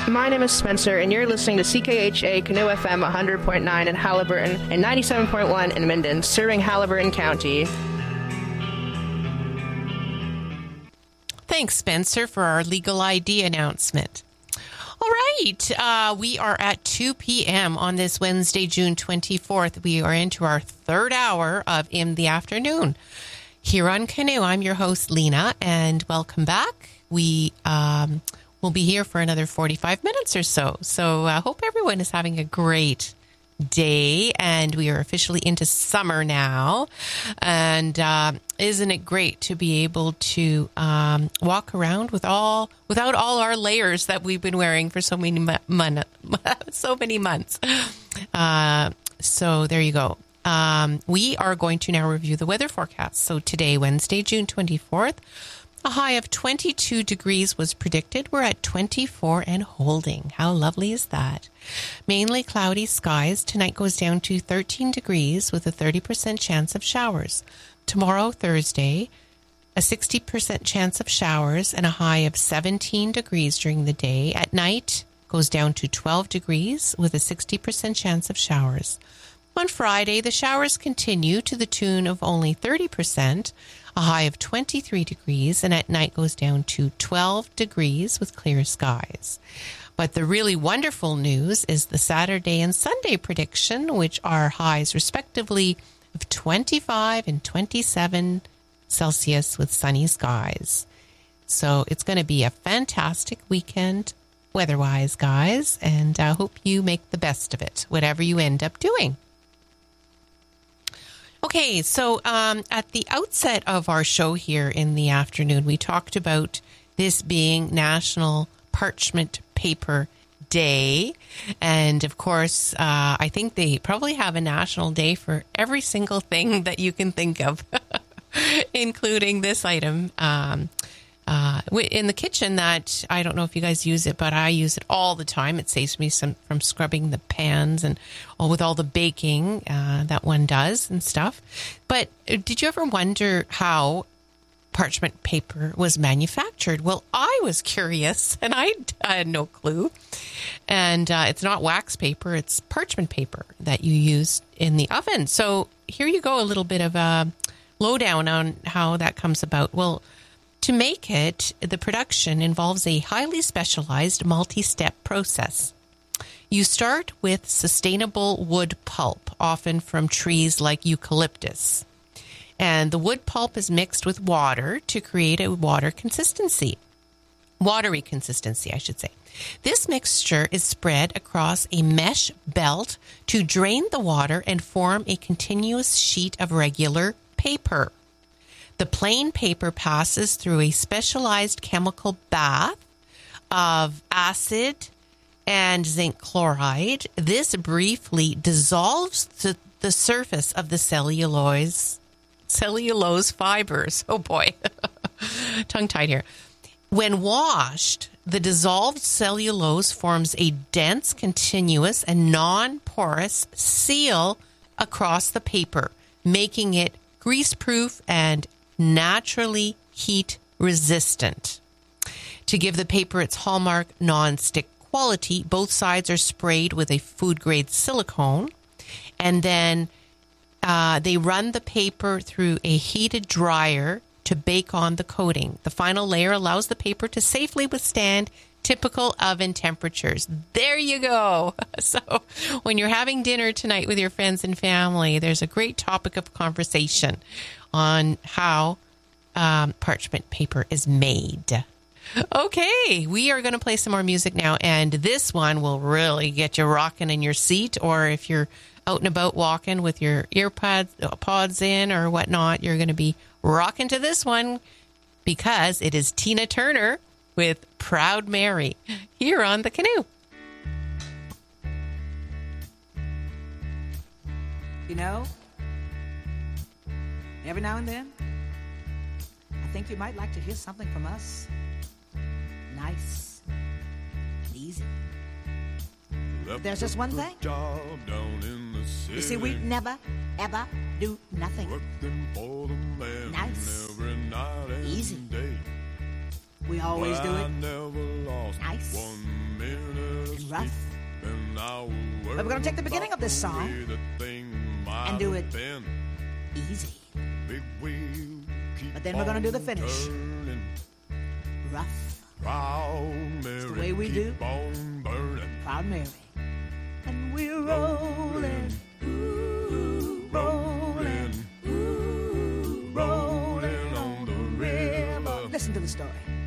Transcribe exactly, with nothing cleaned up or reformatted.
My name is Spencer, and you're listening to C K H A Canoe F M one hundred point nine in Haliburton and ninety-seven point one in Minden, serving Haliburton County. Thanks, Spencer, for our legal I D announcement. All right, uh, we are at two p.m. on this Wednesday, June twenty-fourth. We are into our third hour of In the Afternoon. Here on Canoe, I'm your host, Lena, and welcome back. We um, will be here for another forty-five minutes or so. So I uh, hope everyone is having a great day, and we are officially into summer now. And uh, isn't it great to be able to um, walk around with all without all our layers that we've been wearing for so many mo- mon- so many months? Uh, so there you go. Um, we are going to now review the weather forecast. So today, Wednesday, June twenty-fourth, a high of twenty-two degrees was predicted. We're at twenty-four and holding. How lovely is that? Mainly cloudy skies. Tonight goes down to thirteen degrees with a thirty percent chance of showers. Tomorrow, Thursday, a sixty percent chance of showers and a high of seventeen degrees during the day. At night, goes down to twelve degrees with a sixty percent chance of showers. On Friday, the showers continue to the tune of only thirty percent, a high of twenty-three degrees, and at night goes down to twelve degrees with clear skies. But the really wonderful news is the Saturday and Sunday prediction, which are highs respectively of twenty-five and twenty-seven Celsius with sunny skies. So it's going to be a fantastic weekend weather-wise, guys, and I hope you make the best of it, whatever you end up doing. Okay, so um, at the outset of our show here in the afternoon, we talked about this being National Parchment Paper Day. And of course, uh, I think they probably have a national day for every single thing that you can think of, including this item um, uh, in the kitchen that I don't know if you guys use it, but I use it all the time. It saves me some from scrubbing the pans and all with all the baking uh, that one does and stuff. But did you ever wonder how parchment paper was manufactured? Well, I was curious and I had no clue. And uh, it's not wax paper, it's parchment paper that you use in the oven. So here you go, a little bit of a lowdown on how that comes about. Well, to make it, the production involves a highly specialized multi-step process. You start with sustainable wood pulp, often from trees like eucalyptus. And the wood pulp is mixed with water to create a water consistency. Watery consistency, I should say. This mixture is spread across a mesh belt to drain the water and form a continuous sheet of regular paper. The plain paper passes through a specialized chemical bath of acid and zinc chloride. This briefly dissolves the, the surface of the cellulose cellulose fibers. Oh boy, tongue-tied here. When washed, the dissolved cellulose forms a dense, continuous, and non-porous seal across the paper, making it grease-proof and naturally heat-resistant. To give the paper its hallmark non-stick quality, both sides are sprayed with a food-grade silicone, and then uh, they run the paper through a heated dryer to bake on the coating. The final layer allows the paper to safely withstand typical oven temperatures. There you go. So when you're having dinner tonight with your friends and family, there's a great topic of conversation on how um, parchment paper is made. Okay, we are going to play some more music now, and this one will really get you rocking in your seat, or if you're out and about walking with your ear pods, pods in or whatnot, you're going to be rocking to this one because it is Tina Turner with Proud Mary here on The Canoe. You know, every now and then, I think you might like to hear something from us. Nice and easy. There's just one thing. You see, we never, ever do nothing. Nice, easy. We always do it nice But we're going to take the beginning of this song and do it easy. But then we're going to do the finish. Rough. It's the way we do. Proud Mary. And we're rolling. Ooh, rolling. Ooh, rolling on the river. Listen to the story.